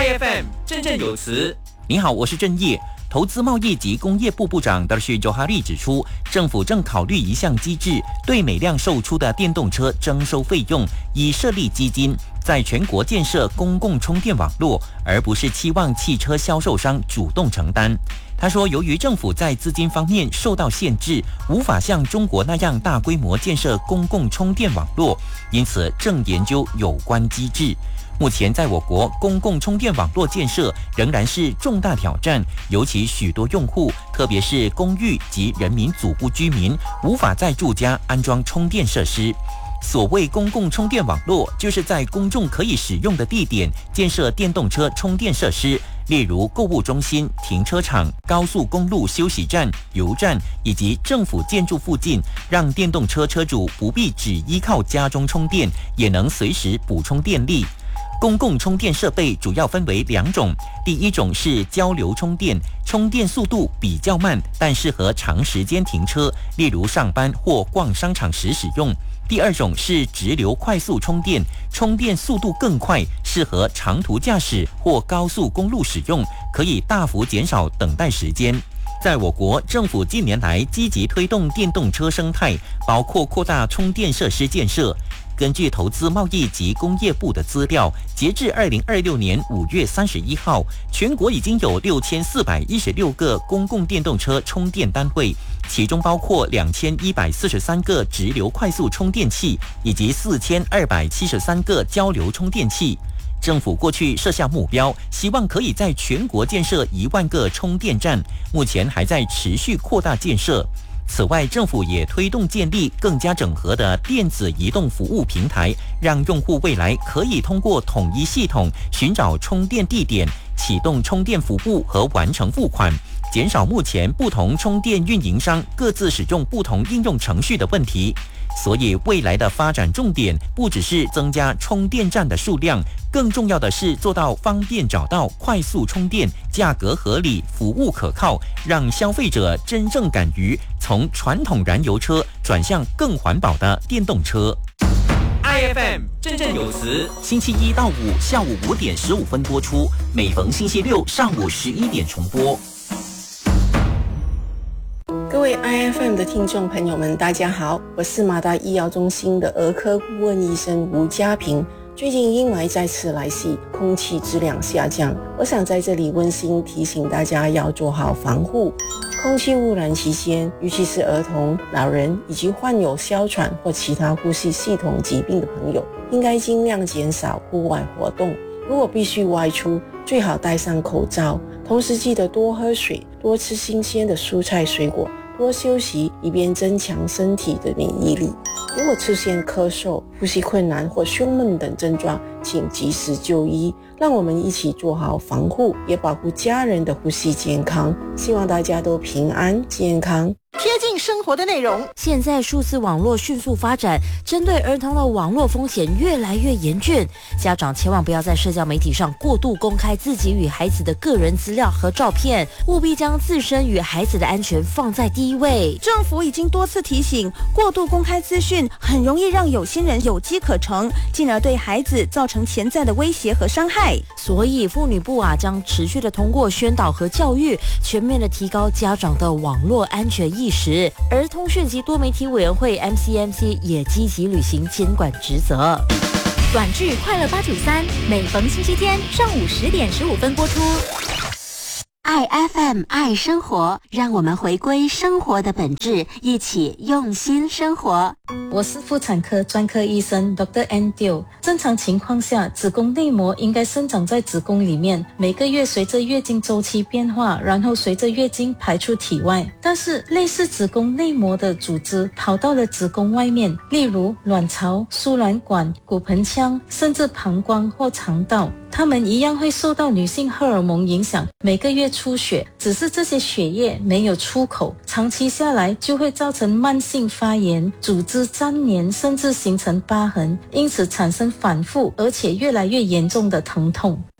IFM 振振有词。 你好，我是郑业。投资贸易及工业部部长德士·佐哈利指出，政府正考虑一项机制，对每辆售出的电动车征收费用，以设立基金，在全国建设公共充电网络，而不是期望汽车销售商主动承担。他说，由于政府在资金方面受到限制，无法像中国那样大规模建设公共充电网络，因此正研究有关机制。目前在我国，公共充电网络建设仍然是重大挑战，尤其许多用户，特别是公寓及人民祖屋居民，无法在住家安装充电设施。所谓公共充电网络，就是在公众可以使用的地点建设电动车充电设施，例如购物中心、停车场、高速公路休息站、油站以及政府建筑附近，让电动车车主不必只依靠家中充电，也能随时补充电力。公共充电设备主要分为2种，第一种是交流充电，充电速度比较慢，但适合长时间停车，例如上班或逛商场时使用。第二种是直流快速充电，充电速度更快，适合长途驾驶或高速公路使用，可以大幅减少等待时间。在我国，政府近年来积极推动电动车生态，包括扩大充电设施建设。根据投资贸易及工业部的资料，截至2026年5月31号，全国已经有6416个公共电动车充电单位，其中包括2143个直流快速充电器以及4273个交流充电器。政府过去设下目标，希望可以在全国建设1万个充电站，目前还在持续扩大建设。此外，政府也推动建立更加整合的电子移动服务平台，让用户未来可以通过统一系统寻找充电地点、启动充电服务和完成付款，减少目前不同充电运营商各自使用不同应用程序的问题。所以，未来的发展重点不只是增加充电站的数量，更重要的是做到方便找到、快速充电、价格合理、服务可靠，让消费者真正敢于从传统燃油车转向更环保的电动车。 IFM 振振有词， 星期1到5下午5点15分播出，每逢星期6上午11点重播。 各位 IFM 的听众朋友们，大家好，我是马大医疗中心的儿科顾问医生吴家平。最近阴霾再次来袭，空气质量下降，我想在这里温馨提醒大家要做好防护。空气污染期间，尤其是儿童、老人以及患有哮喘或其他呼吸系统疾病的朋友，应该尽量减少户外活动。如果必须外出，最好戴上口罩，同时记得多喝水，多吃新鲜的蔬菜水果，多休息，以便增强身体的免疫力。如果出现咳嗽、呼吸困难或胸闷等症状，请及时就医。让我们一起做好防护，也保护家人的呼吸健康。希望大家都平安健康。 贴近生活的内容。 现在数字网络迅速发展，针对儿童的网络风险越来越严峻，家长千万不要在社交媒体上过度公开自己与孩子的个人资料和照片，务必将自身与孩子的安全放在第一位。 政府已经多次提醒，过度公开资讯很容易让有心人有机可乘，进而对孩子造成潜在的威胁和伤害。 所以妇女部将持续的通过宣导和教育，全面的提高家长的网络安全意识。而通讯及多媒体委员会 MCMC 也积极履行监管职责。 短剧快乐893，每逢星期天上午10点15分播出。 爱 FM 爱生活，让我们回归生活的本质，一起用心生活。 我是妇产科专科医生 Dr. Andrew。正常情况下，子宫内膜应该生长在子宫里面，每个月随着月经周期变化，然后随着月经排出体外。但是类似子宫内膜的组织跑到了子宫外面，例如卵巢、输卵管、骨盆腔，甚至膀胱或肠道，它们一样会受到女性荷尔蒙影响，每个月出血，只是这些血液没有出口，长期下来就会造成慢性发炎、组织粘连，甚至形成疤痕，因此产生反复而且越来越严重的疼痛。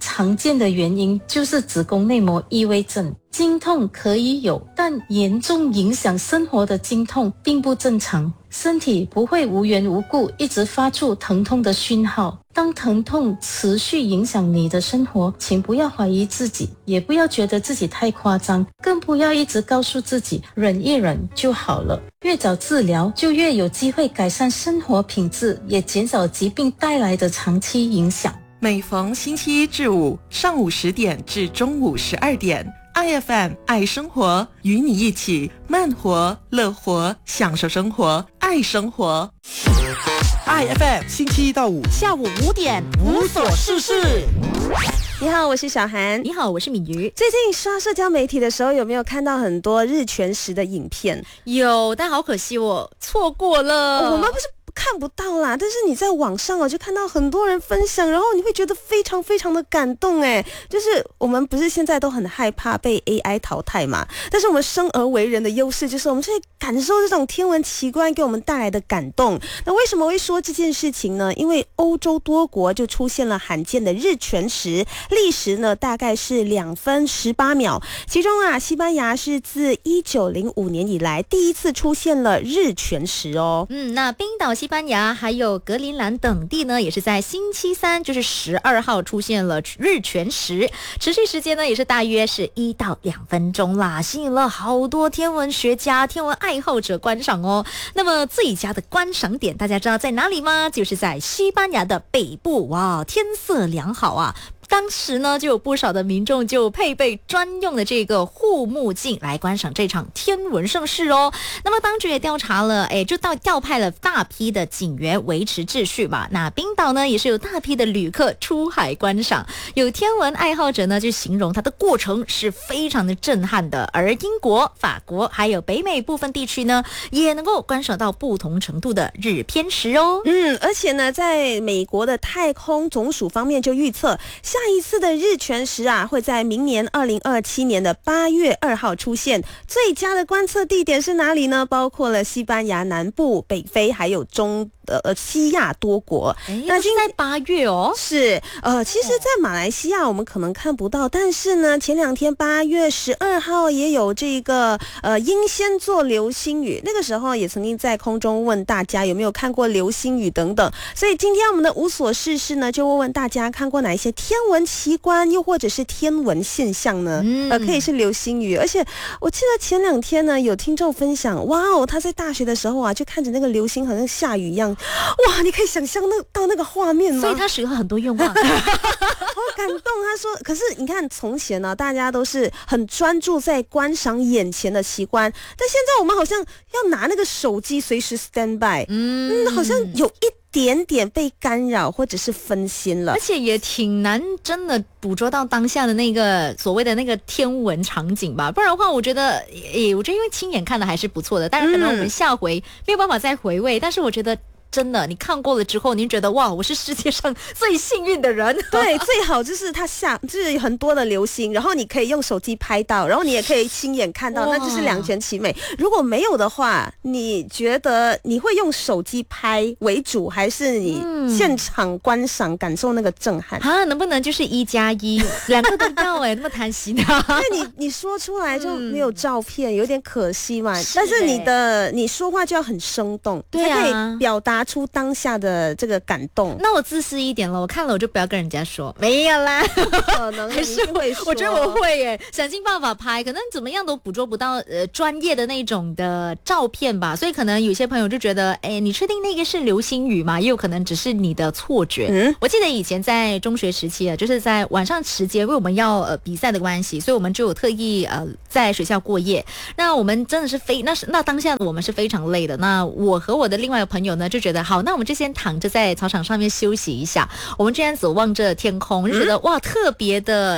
常见的原因就是子宫内膜异位症。经痛可以有，但严重影响生活的经痛并不正常。身体不会无缘无故一直发出疼痛的讯号。当疼痛持续影响你的生活，请不要怀疑自己，也不要觉得自己太夸张，更不要一直告诉自己忍一忍就好了。越早治疗，就越有机会改善生活品质，也减少疾病带来的长期影响。 每逢星期一至五上午10点至中午12点，IFM 爱生活，与你一起慢活、乐活，享受生活，爱生活。IFM 星期一到五下午5点无所事事。 你好，我是小涵。 你好，我是敏瑜。 最近刷社交媒体的时候，有没有看到很多日全食的影片？ 有，但好可惜我错过了。 我们不是看不到啦，但是你在网上就看到很多人分享，然后你会觉得非常非常的感动哎。就是我们不是现在都很害怕被 AI 淘汰嘛，但是我们生而为人的优势就是我们可以感受这种天文奇观给我们带来的感动。那为什么会说这件事情呢？因为欧洲多国就出现了罕见的日全食，历时呢大概是2分18秒。其中西班牙是自1905年以来第一次出现了日全食哦。 那冰岛、西班牙还有格陵兰等地呢，也是在星期三，就是12号出现了日全食，持续时间呢也是大约是1到2分钟啦，吸引了好多天文学家、天文爱好者观赏哦。那么最佳的观赏点，大家知道在哪里吗？就是在西班牙的北部，哇，天色良好啊。当时呢，就有不少的民众就配备专用的这个护目镜来观赏这场天文盛事哦。那么当局也调查了，就调派了大批的警员维持秩序嘛。那冰岛呢，也是有大批的旅客出海观赏。有天文爱好者呢，就形容它的过程是非常的震撼的。而英国、法国还有北美部分地区呢，也能够观赏到不同程度的日偏食哦。 而且呢，在美国的太空总署方面就预测，下一次的日全食会在明年2027年的8月2号出现。最佳的观测地点是哪里呢？包括了西班牙南部、北非还有西亚多国。 那现在8月哦。 是其实在马来西亚我们可能看不到，但是呢前2天8月12号也有这个英仙座流星雨，那个时候也曾经在空中问大家有没有看过流星雨等等。所以今天我们的无所事事呢，就问问大家看过哪一些天文奇观，又或者是天文现象呢？可以是流星雨。而且我记得前2天呢，有听众分享，哇哦，他在大学的时候就看着那个流星好像下雨一样，哇，你可以想象到那个画面吗？ 所以他许了很多愿望。 好感动。他说可是你看从前呢，大家都是很专注在观赏眼前的奇观，但现在我们好像要拿那个手机随时 stand by，好像有一点点被干扰或者是分心了， 而且也挺难真的捕捉到当下的那个所谓的那个天文场景吧。不然的话我觉得因为亲眼看的还是不错的，但是可能我们下回没有办法再回味，但是我觉得真的你看过了之后，你觉得哇，我是世界上最幸运的人。 对，最好就是就是很多的流星，然后你可以用手机拍到，然后你也可以亲眼看到，那就是两全其美。如果没有的话，你觉得你会用手机拍为主，还是你现场观赏感受那个震撼能不能就是1+1，两个都要那么贪心啊？ 因为你说出来就没有照片，有点可惜嘛。但是你说话就要很生动， 对啊， 才可以表达出当下的这个感动。 那我自私一点了，我看了我就不要跟人家说，没有啦， 可能还是会说。 我觉得我会耶，想尽办法拍，可能怎么样都捕捉不到专业的那种的照片吧。所以可能有些朋友就觉得，你确定那个是流星雨吗？也有可能只是你的错觉。我记得以前在中学时期就是在晚上时间，因为我们要比赛的关系，所以我们就有特意在学校过夜。那我们真的是那当下我们是非常累的。那我和我的另外一个朋友呢，就觉得好，那我们就先躺着在操场上面休息一下。我们这样子望着天空，就觉得哇，特别的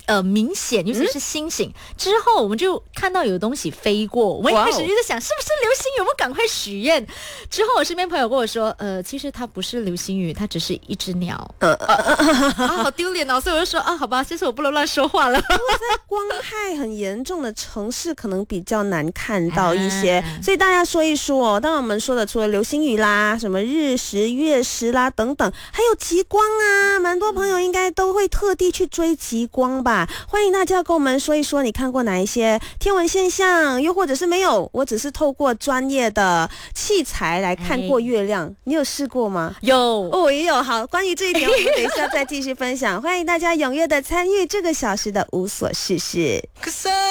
明显，尤其是星星。之后我们就看到有东西飞过，我们一开始就在想是不是流星雨，我们赶快许愿。之后我身边朋友跟我说，其实它不是流星雨，它只是一只鸟。好丢脸哦！所以我就说好吧，这次我不能乱说话了。 在光害很严重的城市，可能比较难看到一些，所以大家说一说哦。当然我们说的除了流星雨啦，什么日食、月食啦等等，还有极光啊，蛮多朋友应该都会特地去追极光吧。欢迎大家跟我们说一说，你看过哪一些天文现象，又或者是没有，我只是透过专业的器材来看过月亮，你有试过吗？ 有也有。好，关于这一点我们等一下再继续分享。欢迎大家踊跃的参与这个小时的无所事事。